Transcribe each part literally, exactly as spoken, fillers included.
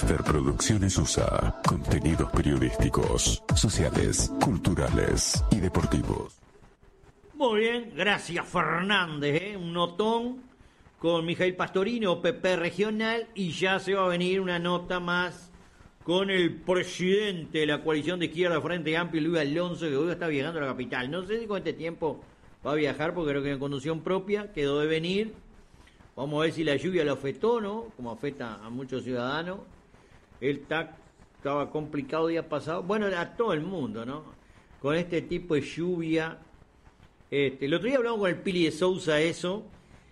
After Producciones U S A. Contenidos periodísticos, sociales, culturales y deportivos. Muy bien, gracias Fernández, ¿eh? Un notón con Mijail Pastorino, P P Regional, y ya se va a venir una nota más con el presidente de la coalición de izquierda Frente Amplio, Luis Alonso, que hoy está viajando a la capital. No sé si con este tiempo va a viajar, porque creo que en conducción propia quedó de venir. Vamos a ver si la lluvia lo afectó, ¿no? Como afecta a muchos ciudadanos. Él está, estaba complicado día pasado. Bueno, a todo el mundo, ¿no? Con este tipo de lluvia. Este, el otro día hablamos con el Pili de Sousa eso.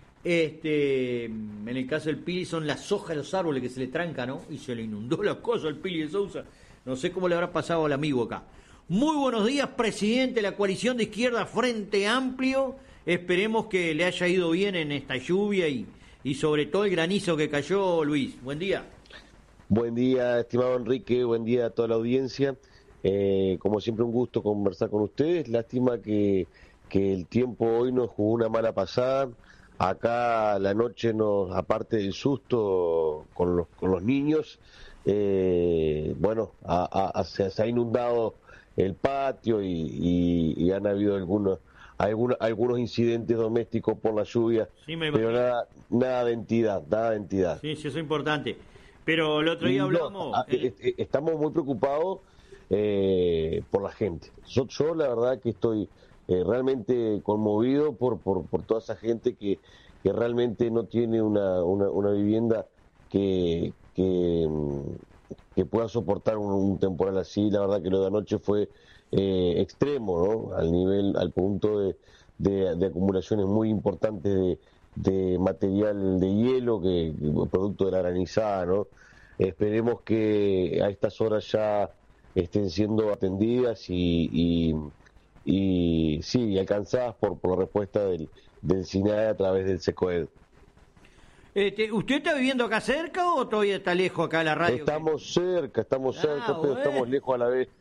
Este, en el caso del Pili son las hojas de los árboles que se le trancan, ¿no? Y se le inundó la cosa al Pili de Sousa. No sé cómo le habrá pasado al amigo acá. Muy buenos días, presidente de la coalición de izquierda Frente Amplio. Esperemos que le haya ido bien en esta lluvia y, y sobre todo el granizo que cayó, Luis. Buen día. Buen día, estimado Enrique, buen día a toda la audiencia. Eh, como siempre, un gusto conversar con ustedes. Lástima que, que el tiempo hoy nos jugó una mala pasada. Acá la noche, nos, aparte del susto con los, con los niños, eh, bueno, a, a, se, se ha inundado el patio y, y, y han habido algunos algunos algunos incidentes domésticos por la lluvia, sí, pero nada nada de entidad, nada de entidad. Sí, sí, eso es importante. Pero el otro día hablamos... No, eh, eh, estamos muy preocupados eh, por la gente. Yo, yo la verdad que estoy eh, realmente conmovido por, por, por toda esa gente que, que realmente no tiene una, una, una vivienda que, que, que pueda soportar un, un temporal así. La verdad que lo de anoche fue eh, extremo, ¿no? Al nivel, al punto de, de, de acumulaciones muy importantes de, de material de hielo, que, que producto de la granizada, ¿no? Esperemos que a estas horas ya estén siendo atendidas y, y, y sí, alcanzadas por, por la respuesta del, del SINAE a través del SECOED. Este, ¿Usted está viviendo acá cerca o todavía está lejos acá de la radio? Estamos cerca, estamos ah, cerca, bueno. Pero estamos lejos a la vez.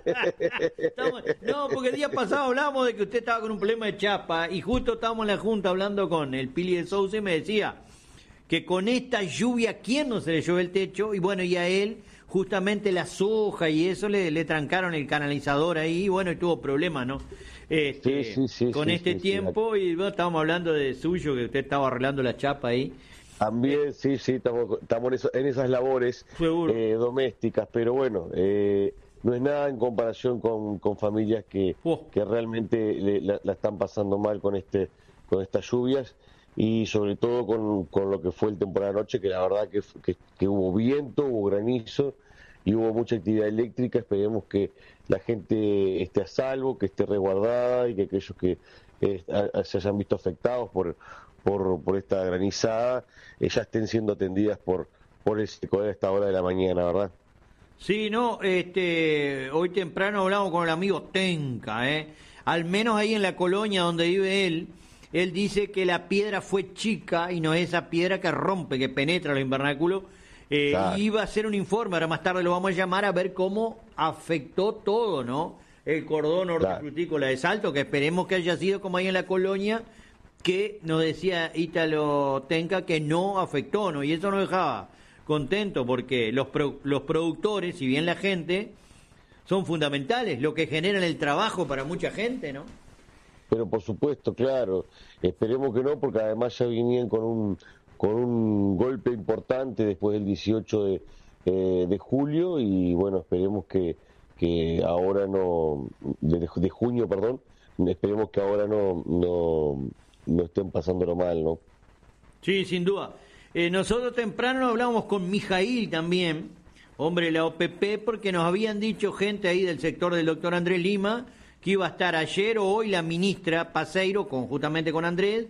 estamos, no, porque el día pasado hablábamos de que usted estaba con un problema de chapa y justo estábamos en la junta hablando con el Pili de Sousa y me decía que con esta lluvia, ¿quién no se le llueve el techo? Y bueno, y a él justamente las hojas y eso le, le trancaron el canalizador ahí y bueno, y tuvo problemas, ¿no? Este, sí, sí, sí, con sí, este sí, tiempo sí. Y bueno, estábamos hablando de suyo, que usted estaba arreglando la chapa ahí. También, sí, sí, estamos, estamos en, eso, en esas labores eh, domésticas, pero bueno, eh, no es nada en comparación con, con familias que, oh. que realmente le, la, la están pasando mal con este con estas lluvias y sobre todo con, con lo que fue el temporal de anoche, que la verdad que, que, que hubo viento, hubo granizo y hubo mucha actividad eléctrica. Esperemos que la gente esté a salvo, que esté resguardada y que aquellos que eh, a, se hayan visto afectados por por, por esta granizada, eh, ya estén siendo atendidas por por este, a esta hora de la mañana, ¿verdad? Sí, no, este, hoy temprano hablamos con el amigo Tenca, ¿eh? Al menos ahí en la colonia donde vive él, él dice que la piedra fue chica y no es esa piedra que rompe, que penetra los invernáculos, eh, claro. Y iba a hacer un informe, ahora más tarde lo vamos a llamar a ver cómo afectó todo, ¿no? El cordón hortifrutícola de Salto, que esperemos que haya sido como ahí en la colonia, que nos decía Ítalo Tenca que no afectó, ¿no? Y eso nos dejaba contento porque los pro, los productores, si bien la gente, son fundamentales, lo que generan el trabajo para mucha gente, ¿no? Pero por supuesto, claro, esperemos que no, porque además ya venían con un con un golpe importante después del dieciocho de, eh, de julio y bueno, esperemos que, que ahora no, de, de junio, perdón, esperemos que ahora no... no no estén pasándolo mal, ¿no? Sí, sin duda. Eh, nosotros temprano hablábamos con Mijail también, hombre de la O P P, porque nos habían dicho gente ahí del sector del doctor Andrés Lima que iba a estar ayer o hoy la ministra Paseiro, conjuntamente con Andrés,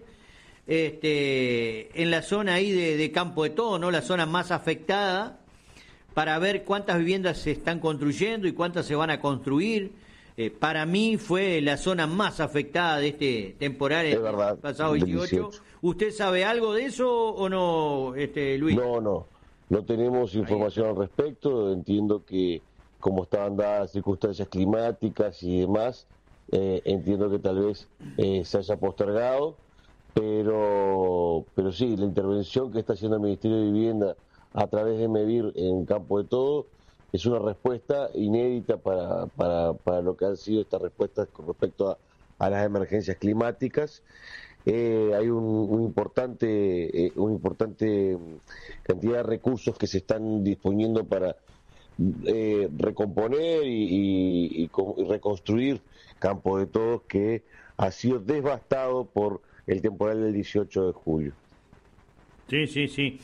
este, en la zona ahí de, de Campo de Todo, ¿no? La zona más afectada, para ver cuántas viviendas se están construyendo y cuántas se van a construir. Eh, para mí fue la zona más afectada de este temporal el verdad, pasado dieciocho. ¿Usted sabe algo de eso o no, este, Luis? No, no, no tenemos información al respecto. Entiendo que como estaban dadas las circunstancias climáticas y demás, eh, entiendo que tal vez eh, se haya postergado, pero, pero sí, la intervención que está haciendo el Ministerio de Vivienda a través de medir en Campo de Todo, es una respuesta inédita para, para, para lo que han sido estas respuestas con respecto a, a las emergencias climáticas. Eh, hay un, un importante, eh, una importante cantidad de recursos que se están disponiendo para eh, recomponer y, y, y, y reconstruir Campo de Todos, que ha sido devastado por el temporal del dieciocho de julio. Sí, sí, sí.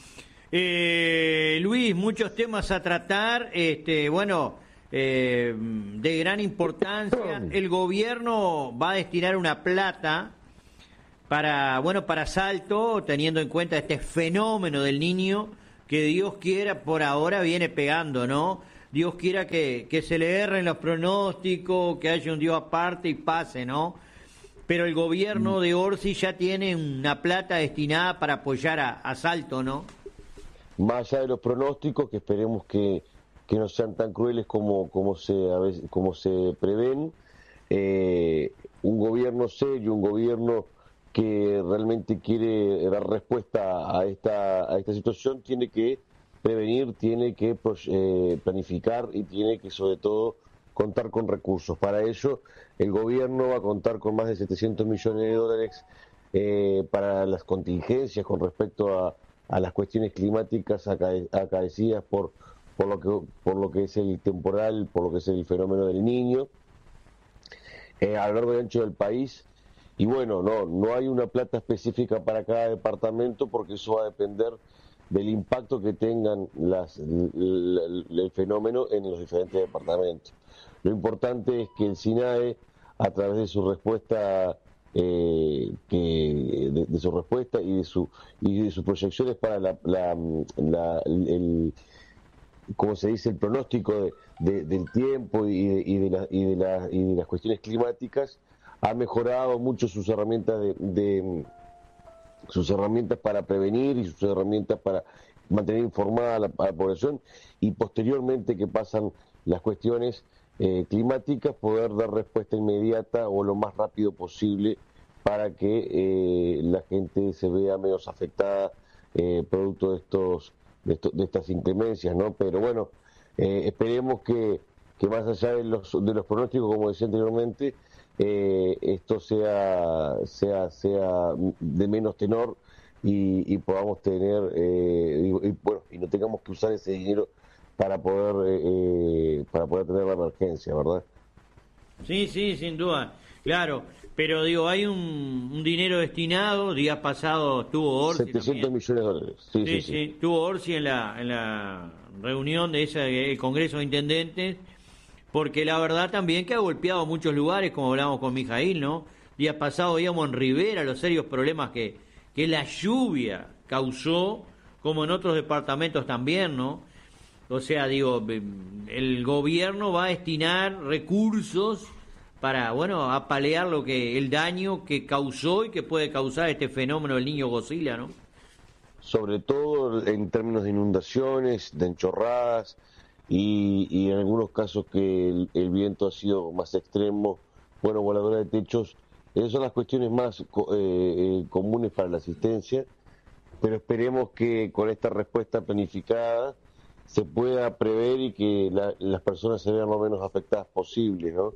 Eh, Luis, muchos temas a tratar, este, bueno, eh, de gran importancia. El gobierno va a destinar una plata para, bueno, para Salto, teniendo en cuenta este fenómeno del Niño, que Dios quiera, por ahora viene pegando, ¿no? Dios quiera que, que se le erren los pronósticos, que haya un Dios aparte y pase, ¿no? Pero el gobierno de Orsi ya tiene una plata destinada para apoyar a, a Salto, ¿no? Más allá de los pronósticos, que esperemos que, que no sean tan crueles como, como, se, a veces, como se prevén, eh, un gobierno serio, un gobierno que realmente quiere dar respuesta a esta, a esta situación, tiene que prevenir, tiene que eh, planificar y tiene que, sobre todo, contar con recursos. Para ello, el gobierno va a contar con más de setecientos millones de dólares eh, para las contingencias con respecto a, a las cuestiones climáticas acaecidas por, por, lo que, por lo que es el temporal, por lo que es el fenómeno del Niño, eh, a lo largo y ancho del país. Y bueno, no, no hay una plata específica para cada departamento, porque eso va a depender del impacto que tengan las, el, el, el fenómeno en los diferentes departamentos. Lo importante es que el SINAE, a través de su respuesta, eh, que de, de su respuesta y de su y de sus proyecciones para la, la, la el, como se dice, el pronóstico de, de, del tiempo y de, y, de la, y, de la, y de las cuestiones climáticas, ha mejorado mucho sus herramientas de, de sus herramientas para prevenir y sus herramientas para mantener informada a la, a la población, y posteriormente que pasan las cuestiones eh, climáticas, poder dar respuesta inmediata o lo más rápido posible para que eh, la gente se vea menos afectada eh, producto de estos de, esto, de estas inclemencias, ¿no? Pero bueno, eh, esperemos que, que más allá de los de los pronósticos, como decía anteriormente, Eh, esto sea sea sea de menos tenor y, y podamos tener eh, y, y, bueno y no tengamos que usar ese dinero para poder eh, para poder tener la emergencia, ¿verdad? Sí, sí, sin duda, claro, pero digo, hay un, un dinero destinado. Días pasados tuvo Orsi setecientos millones de dólares. Sí, sí, sí, sí, sí, tuvo Orsi en la en la reunión de ese el Congreso de Intendentes, porque la verdad también que ha golpeado muchos lugares, como hablamos con Mijail, ¿no? Días pasados veíamos en Rivera los serios problemas que, que la lluvia causó, como en otros departamentos también, ¿no? O sea, digo, el gobierno va a destinar recursos para, bueno, apalear lo que el daño que causó y que puede causar este fenómeno del Niño Godzilla, ¿no? Sobre todo en términos de inundaciones, de enchorradas, Y, y en algunos casos que el, el viento ha sido más extremo, bueno, voladura de techos. Esas son las cuestiones más eh, eh, comunes para la asistencia, pero esperemos que con esta respuesta planificada se pueda prever y que la, las personas se vean lo menos afectadas posible, ¿no?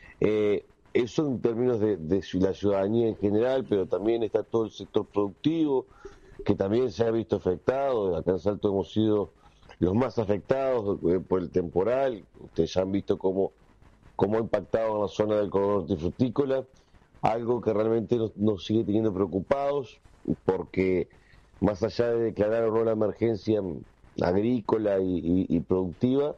Eh, eso en términos de, de la ciudadanía en general, pero también está todo el sector productivo, que también se ha visto afectado. Acá en Salto hemos sido los más afectados por el temporal. Ustedes ya han visto cómo, cómo ha impactado en la zona del cordón hortifrutícola, algo que realmente nos, nos sigue teniendo preocupados, porque más allá de declarar o no la emergencia agrícola y, y, y productiva,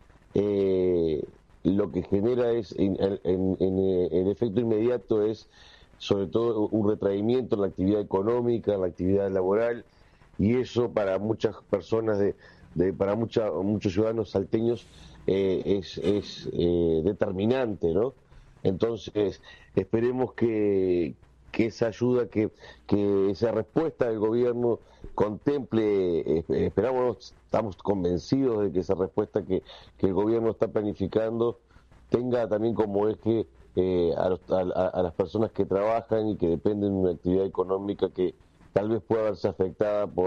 eh, lo que genera es, en, en, en el efecto inmediato es sobre todo un retraimiento en la actividad económica, en la actividad laboral, y eso para muchas personas de De, para mucha, muchos ciudadanos salteños eh, es, es eh, determinante, ¿no? Entonces, esperemos que, que esa ayuda, que, que esa respuesta del gobierno contemple, eh, esperamos, estamos convencidos de que esa respuesta que, que el gobierno está planificando tenga también como eje eh, a, los, a, a las personas que trabajan y que dependen de una actividad económica que tal vez pueda verse afectada por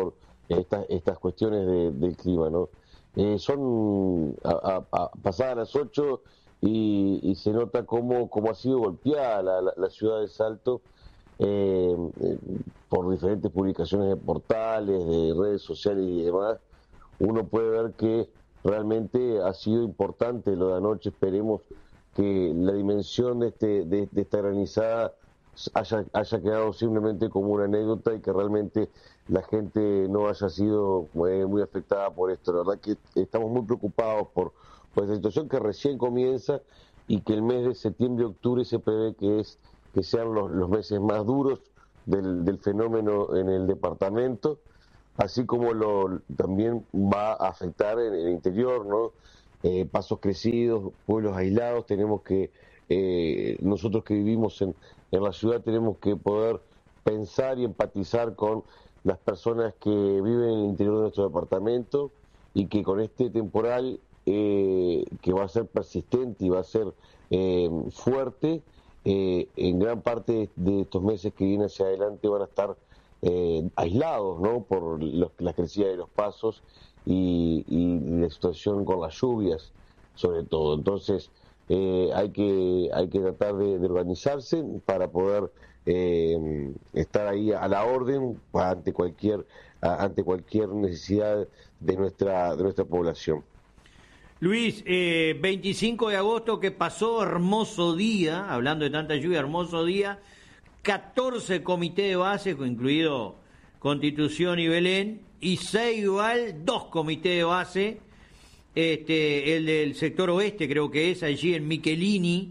estas estas cuestiones de, del clima, ¿no? Eh, son a, a, a pasadas las ocho y, y se nota cómo, cómo ha sido golpeada la, la, la ciudad de Salto eh, eh, por diferentes publicaciones de portales, de redes sociales y demás. Uno puede ver que realmente ha sido importante lo de anoche. Esperemos que la dimensión de, este, de, de esta granizada haya, haya quedado simplemente como una anécdota y que realmente la gente no haya sido eh, muy afectada por esto. La verdad que estamos muy preocupados por, por esta situación que recién comienza y que el mes de septiembre-octubre se prevé que es que sean los, los meses más duros del, del fenómeno en el departamento, así como lo también va a afectar en el interior, ¿no? Eh, pasos crecidos, pueblos aislados. Tenemos que, eh, nosotros que vivimos en, en la ciudad, tenemos que poder pensar y empatizar con las personas que viven en el interior de nuestro departamento y que con este temporal eh, que va a ser persistente y va a ser eh, fuerte, eh, en gran parte de estos meses que vienen hacia adelante van a estar eh, aislados, ¿no? Por los, la crecida de los pasos y, y la situación con las lluvias, sobre todo. Entonces eh, hay que hay que tratar de, de organizarse para poder eh, estar ahí a la orden ante cualquier ante cualquier necesidad de nuestra de nuestra población. Luis, eh, veinticinco de agosto que pasó, hermoso día, hablando de tanta lluvia, hermoso día, catorce comités de base, incluido Constitución y Belén, y Ceibal, dos comités de base, este, el del sector oeste creo que es, allí en Michelini,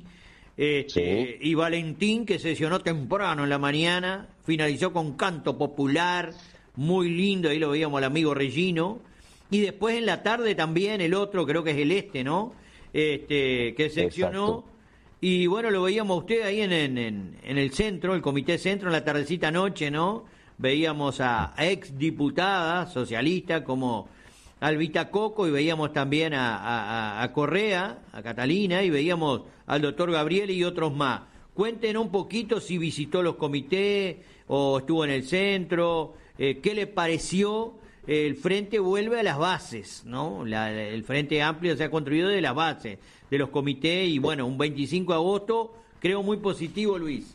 este, sí. Y Valentín, que sesionó temprano en la mañana, finalizó con canto popular, muy lindo, ahí lo veíamos al amigo Regino, y después en la tarde también el otro, creo que es el este, ¿no? Este, que seccionó. Exacto. Y bueno, lo veíamos usted ahí en, en, en el centro, el comité centro, en la tardecita noche, ¿no? Veíamos a, a ex diputadas socialistas como Albita Coco y veíamos también a, a, a Correa, a Catalina, y veíamos al doctor Gabriel y otros más. Cuéntenos un poquito si visitó los comités o estuvo en el centro, eh, qué le pareció. El Frente vuelve a las bases, ¿no? La, el Frente Amplio se ha construido de las bases, de los comités, y bueno, un veinticinco de agosto creo muy positivo, Luis.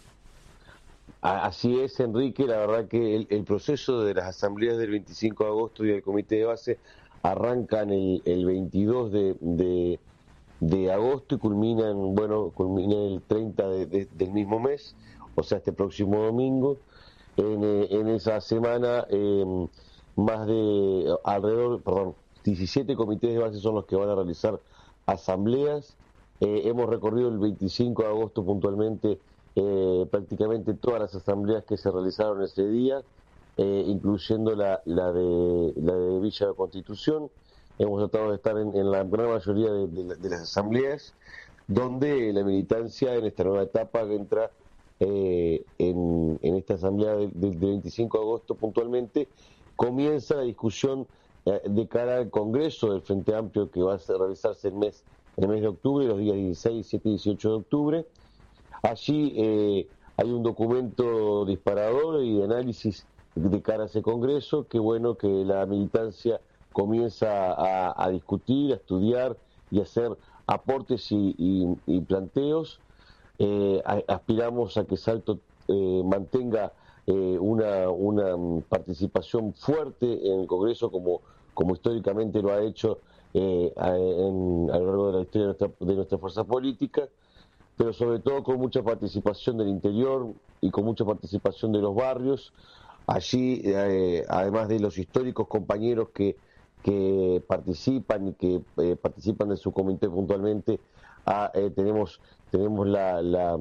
Así es, Enrique, la verdad que el, el proceso de las asambleas del veinticinco de agosto y del comité de base arrancan el, el veintidós de, de, de agosto y culminan, bueno, culminan el treinta de, de, del mismo mes, o sea, este próximo domingo. En, en esa semana... Eh, más de alrededor, perdón, diecisiete comités de base son los que van a realizar asambleas. Eh, hemos recorrido el veinticinco de agosto puntualmente eh, prácticamente todas las asambleas que se realizaron ese día, eh, incluyendo la, la, de, la de Villa de Constitución. Hemos tratado de estar en, en la gran mayoría de, de, de las asambleas, donde la militancia en esta nueva etapa entra eh, en, en esta asamblea del de, de veinticinco de agosto puntualmente. Comienza la discusión eh, de cara al Congreso del Frente Amplio que va a realizarse el mes, el mes de octubre, los días dieciséis, diecisiete y dieciocho de octubre. Allí eh, hay un documento disparador y de análisis de cara a ese Congreso. Qué bueno que la militancia comienza a, a discutir, a estudiar y a hacer aportes y, y, y planteos. Eh, a, aspiramos a que Salto eh, mantenga Eh, una, una participación fuerte en el Congreso como, como históricamente lo ha hecho eh, a, en, a lo largo de la historia de nuestra, de nuestra fuerza política, pero sobre todo con mucha participación del interior y con mucha participación de los barrios. Allí, eh, además de los históricos compañeros que, que participan y que eh, participan de su comité puntualmente, ah, eh, tenemos, tenemos la... la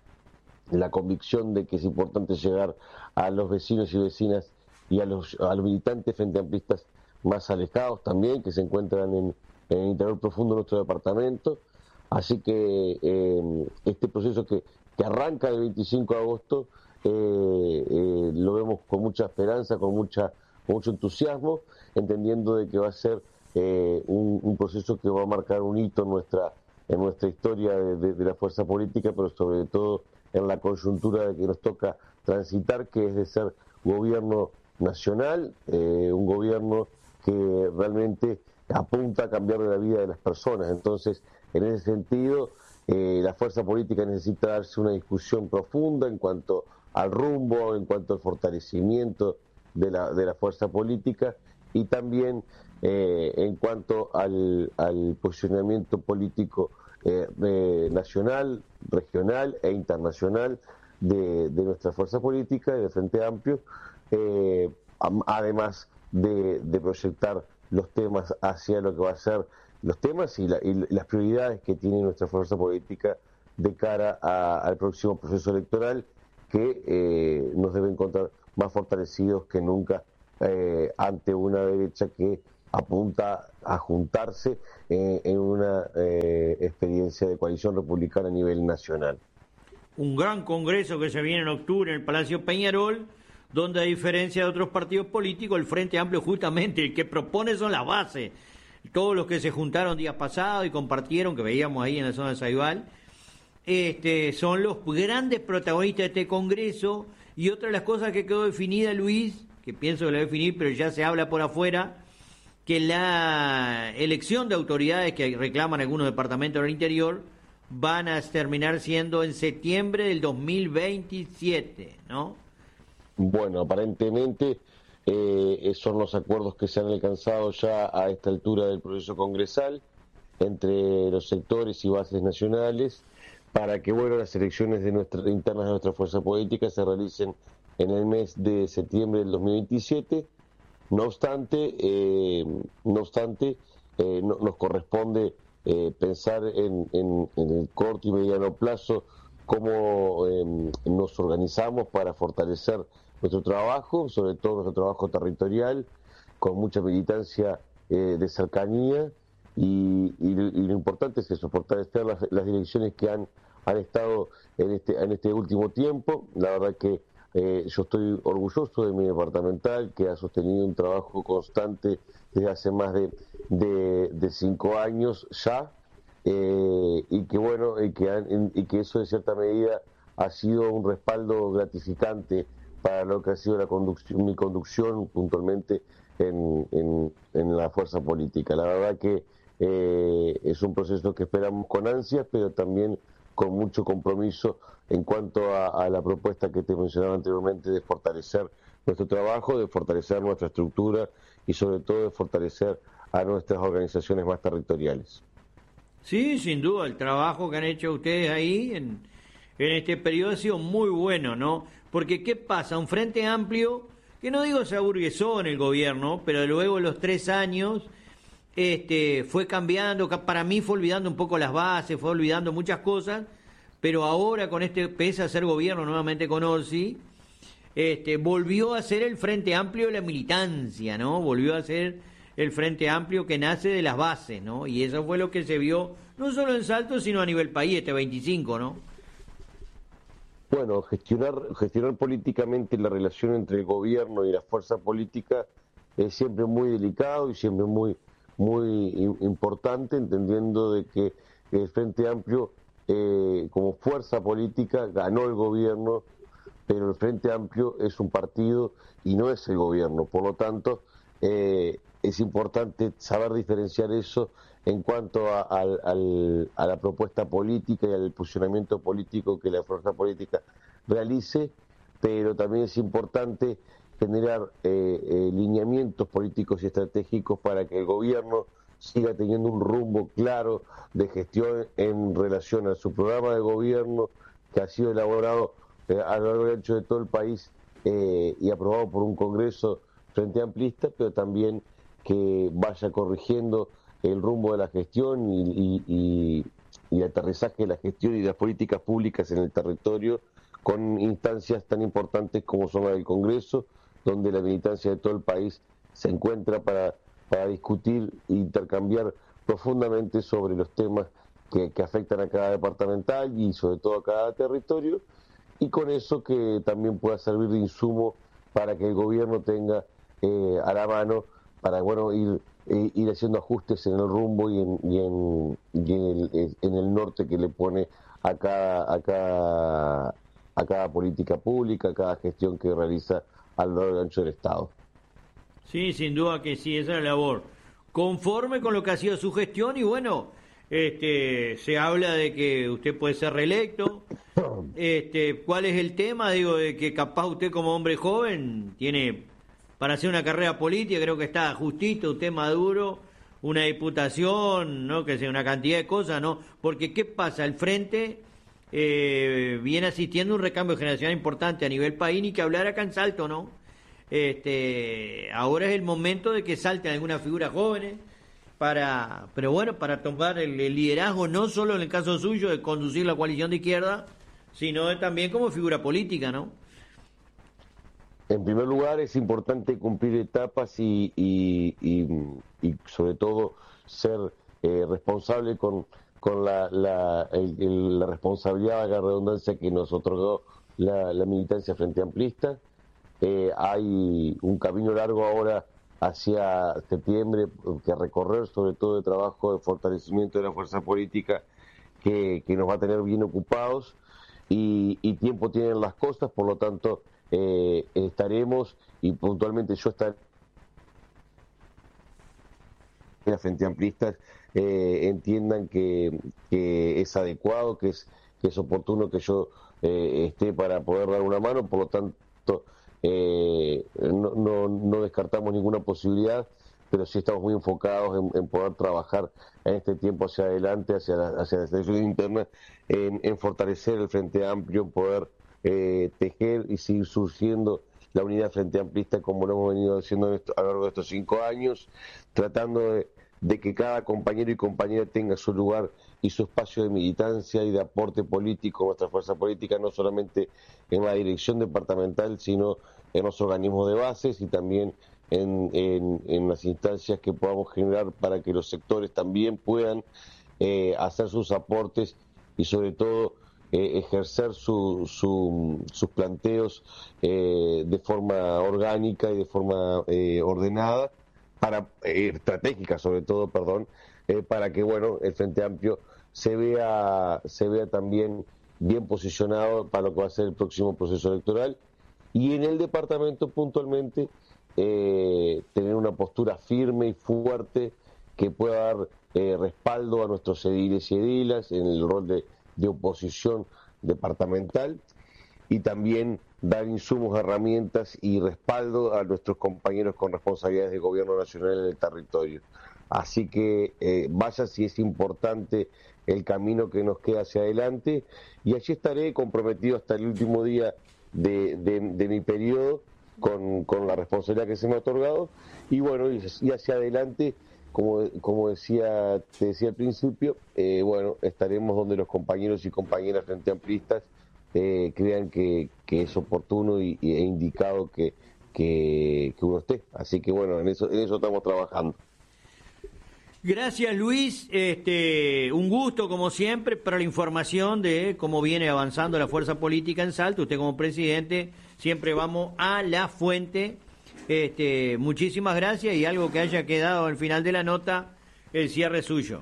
la convicción de que es importante llegar a los vecinos y vecinas y a los, a los militantes frente amplistas más alejados también, que se encuentran en, en el interior profundo de nuestro departamento. Así que eh, este proceso que, que arranca el veinticinco de agosto eh, eh, lo vemos con mucha esperanza, con mucha con mucho entusiasmo, entendiendo de que va a ser eh, un, un proceso que va a marcar un hito en nuestra, en nuestra historia de, de, de la fuerza política, pero sobre todo en la coyuntura de que nos toca transitar, que es de ser gobierno nacional, eh, un gobierno que realmente apunta a cambiar la vida de las personas. Entonces, en ese sentido, eh, la fuerza política necesita darse una discusión profunda en cuanto al rumbo, en cuanto al fortalecimiento de la, de la fuerza política y también eh, en cuanto al, al posicionamiento político eh, eh, nacional, regional e internacional de, de nuestra fuerza política y del Frente Amplio, eh, además de, de proyectar los temas hacia lo que va a ser los temas y, la, y las prioridades que tiene nuestra fuerza política de cara a, al próximo proceso electoral, que eh, nos debe encontrar más fortalecidos que nunca eh, ante una derecha que apunta a juntarse eh, en una eh, experiencia de coalición republicana a nivel nacional. Un gran congreso que se viene en octubre en el Palacio Peñarol, donde a diferencia de otros partidos políticos, el Frente Amplio justamente el que propone son las bases. Todos los que se juntaron días pasados y compartieron, que veíamos ahí en la zona de Saibal, este, son los grandes protagonistas de este congreso. Y otra de las cosas que quedó definida, Luis, que pienso que la voy a definir, pero ya se habla por afuera, que la elección de autoridades que reclaman algunos departamentos del interior van a terminar siendo en septiembre del dos mil veintisiete, ¿no? Bueno, aparentemente eh, son los acuerdos que se han alcanzado ya a esta altura del proceso congresal entre los sectores y bases nacionales para que bueno las elecciones de nuestra, internas de nuestra fuerza política se realicen en el mes de septiembre del dos mil veintisiete. No obstante, eh, no obstante, eh, no, nos corresponde eh, pensar en, en, en el corto y mediano plazo cómo eh, nos organizamos para fortalecer nuestro trabajo, sobre todo nuestro trabajo territorial, con mucha militancia eh, de cercanía, y, y, y lo importante es eso, fortalecer las, las direcciones que han, han estado en este, en este último tiempo. La verdad que eh, yo estoy orgulloso de mi departamental, que ha sostenido un trabajo constante desde hace más de, de, de cinco años ya, eh, y que bueno, y que, han, y que eso de cierta medida ha sido un respaldo gratificante para lo que ha sido la conducción, mi conducción puntualmente en, en, en la fuerza política. La verdad que eh, es un proceso que esperamos con ansias, pero también con mucho compromiso en cuanto a, a la propuesta que te mencionaba anteriormente de fortalecer nuestro trabajo, de fortalecer nuestra estructura y sobre todo de fortalecer a nuestras organizaciones más territoriales. Sí, sin duda, el trabajo que han hecho ustedes ahí en, en este periodo ha sido muy bueno, ¿no? Porque ¿qué pasa? Un Frente Amplio, que no digo se aburguesó en el gobierno, pero luego en los tres años este, fue cambiando, para mí fue olvidando un poco las bases, fue olvidando muchas cosas, pero ahora con este, pese a ser gobierno nuevamente con Orsi, este, volvió a ser el Frente Amplio de la militancia, ¿no? Volvió a ser el Frente Amplio que nace de las bases, ¿no? Y eso fue lo que se vio, no solo en Salto, sino a nivel país, este veinticinco, ¿no? Bueno, gestionar, gestionar políticamente la relación entre el gobierno y la fuerza política es siempre muy delicado y siempre muy, muy importante, entendiendo de que el Frente Amplio eh, como fuerza política ganó el gobierno, pero el Frente Amplio es un partido y no es el gobierno. Por lo tanto, eh, es importante saber diferenciar eso en cuanto a, a, a la propuesta política y al posicionamiento político que la fuerza política realice, pero también es importante generar eh, eh, lineamientos políticos y estratégicos para que el gobierno siga teniendo un rumbo claro de gestión en relación a su programa de gobierno que ha sido elaborado eh, a lo largo y ancho de todo el país eh, y aprobado por un Congreso Frente Amplista, pero también que vaya corrigiendo el rumbo de la gestión y, y, y, y el aterrizaje de la gestión y de las políticas públicas en el territorio con instancias tan importantes como son las del Congreso, donde la militancia de todo el país se encuentra para, para discutir e intercambiar profundamente sobre los temas que, que afectan a cada departamental y sobre todo a cada territorio, y con eso que también pueda servir de insumo para que el gobierno tenga eh, a la mano para bueno ir eh, ir haciendo ajustes en el rumbo y en, y en, y en, el, en el norte que le pone a cada, a cada a cada política pública, a cada gestión que realiza a lo largo y ancho del Estado. Sí, sin duda que sí, esa es la labor. Conforme con lo que ha sido su gestión y bueno, este, se habla de que usted puede ser reelecto. Este, ¿cuál es el tema? Digo, de que capaz usted como hombre joven tiene para hacer una carrera política, creo que está justito, usted maduro, una diputación, ¿no? Que sea una cantidad de cosas, ¿no? Porque ¿qué pasa? El Frente eh, viene asistiendo a un recambio generacional importante a nivel país, y que hablar acá en Salto, ¿no? Este, ahora es el momento de que salten algunas figuras jóvenes para, pero bueno, para tomar el, el liderazgo, no solo en el caso suyo de conducir la coalición de izquierda, sino de, también como figura política, ¿no? En primer lugar, es importante cumplir etapas y, y, y, y sobre todo ser eh, responsable con, con la, la, el, el, la responsabilidad, la redundancia que nos otorgó la, la militancia frente amplista. Eh, hay un camino largo ahora hacia septiembre que recorrer, sobre todo de trabajo de fortalecimiento de la fuerza política que, que nos va a tener bien ocupados, y, y tiempo tienen las cosas, por lo tanto eh, estaremos, y puntualmente yo estaré frente amplistas, eh, entiendan que, que es adecuado, que es, que es oportuno que yo eh, esté para poder dar una mano, por lo tanto Eh, no, no, no descartamos ninguna posibilidad, pero sí estamos muy enfocados en, en poder trabajar en este tiempo hacia adelante, hacia, la, hacia las elecciones internas, en, en fortalecer el Frente Amplio, en poder eh, tejer y seguir surgiendo la unidad Frente Amplista como lo hemos venido haciendo esto, a lo largo de estos cinco años, tratando de, de que cada compañero y compañera tenga su lugar y su espacio de militancia y de aporte político a nuestra fuerza política, no solamente en la dirección departamental, sino en los organismos de bases y también en, en, en las instancias que podamos generar para que los sectores también puedan eh, hacer sus aportes y sobre todo eh, ejercer su, su, sus planteos eh, de forma orgánica y de forma eh, ordenada, para eh, estratégica sobre todo, perdón, eh, para que bueno el Frente Amplio se vea se vea también bien posicionado para lo que va a ser el próximo proceso electoral, y en el departamento puntualmente eh, tener una postura firme y fuerte que pueda dar eh, respaldo a nuestros ediles y edilas en el rol de, de oposición departamental, y también dar insumos, herramientas y respaldo a nuestros compañeros con responsabilidades de gobierno nacional en el territorio. Así que eh, vaya si es importante el camino que nos queda hacia adelante, y allí estaré comprometido hasta el último día de, de, de mi periodo con, con la responsabilidad que se me ha otorgado, y bueno, y, y hacia adelante, como, como decía, te decía al principio, eh, bueno, estaremos donde los compañeros y compañeras frente amplistas eh, crean que, que es oportuno y, y, e indicado que, que, que uno esté. Así que bueno, en eso, en eso estamos trabajando. Gracias, Luis, este, un gusto como siempre para la información de cómo viene avanzando la fuerza política en Salto. Usted como presidente, siempre vamos a la fuente. Este, muchísimas gracias, y algo que haya quedado al final de la nota, el cierre suyo.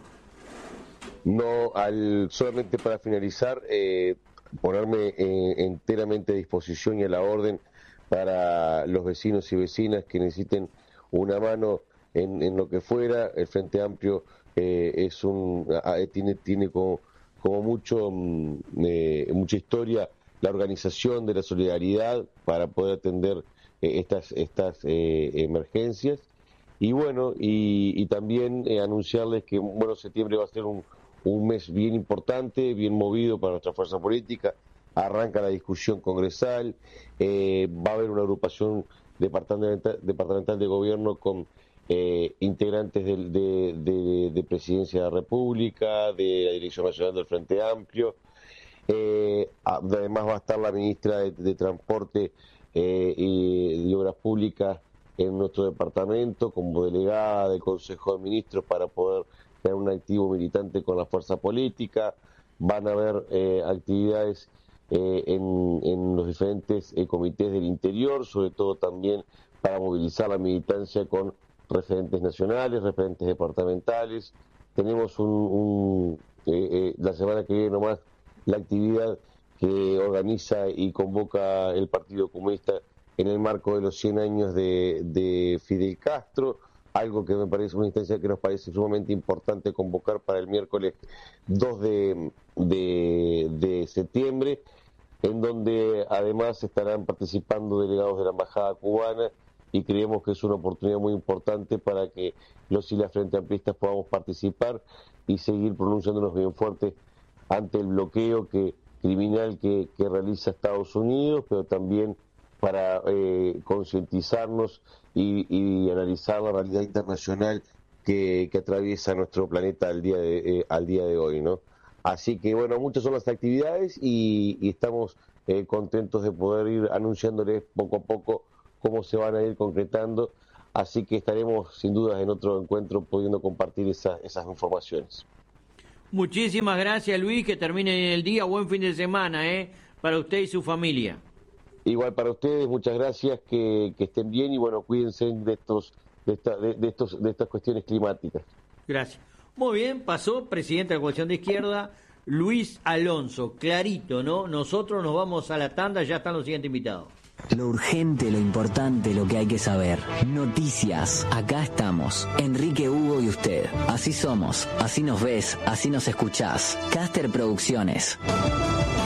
No, al, solamente para finalizar, eh, ponerme eh, enteramente a disposición y a la orden para los vecinos y vecinas que necesiten una mano En, en lo que fuera. El Frente Amplio eh, es un eh, tiene tiene como, como mucho eh, mucha historia la organización de la solidaridad para poder atender eh, estas estas eh, emergencias, y bueno y, y también eh, anunciarles que bueno septiembre va a ser un, un mes bien importante, bien movido para nuestra fuerza política. Arranca la discusión congresal, eh, va a haber una agrupación departamental, departamental de gobierno con Eh, integrantes de, de, de, de Presidencia de la República, de la Dirección Nacional del Frente Amplio. Eh, además va a estar la ministra de, de Transporte eh, y de Obras Públicas en nuestro departamento como delegada del Consejo de Ministros para poder tener un activo militante con la fuerza política. Van a haber eh, actividades eh, en, en los diferentes eh, comités del interior, sobre todo también para movilizar la militancia con referentes nacionales, referentes departamentales. Tenemos un, un eh, eh, la semana que viene nomás la actividad que organiza y convoca el Partido Comunista en el marco de los cien años de, de Fidel Castro, algo que me parece una instancia que nos parece sumamente importante convocar para el miércoles dos de, de, de septiembre, en donde además estarán participando delegados de la Embajada Cubana, y creemos que es una oportunidad muy importante para que los y las Frente Amplistas podamos participar y seguir pronunciándonos bien fuerte ante el bloqueo que, criminal que, que realiza Estados Unidos, pero también para eh, concientizarnos y, y analizar la realidad internacional que, que atraviesa nuestro planeta al día de, eh, al día de hoy, ¿no? Así que bueno, muchas son las actividades y, y estamos eh, contentos de poder ir anunciándoles poco a poco cómo se van a ir concretando, así que estaremos sin duda en otro encuentro pudiendo compartir esa, esas informaciones. Muchísimas gracias, Luis, que termine el día, buen fin de semana, ¿eh? Para usted y su familia. Igual para ustedes, muchas gracias, que, que estén bien y bueno, cuídense de estos, de, esta, de, de estos, de estas cuestiones climáticas. Gracias. Muy bien, pasó presidente de la Coalición de Izquierda, Luis Alonso, clarito, ¿no? Nosotros nos vamos a la tanda, ya están los siguientes invitados. Lo urgente, lo importante, lo que hay que saber. Noticias. Acá estamos. Enrique, Hugo y usted. Así somos. Así nos ves. Así nos escuchás. Caster Producciones.